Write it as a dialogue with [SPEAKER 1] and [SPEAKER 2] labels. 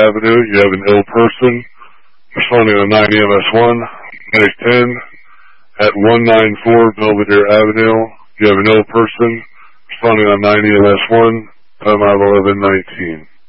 [SPEAKER 1] Avenue, you have an ill person responding on 9 EMS1. Medic 10 at 194 Belvedere Avenue, you have an ill person responding on 9 EMS1. Time out 11:19.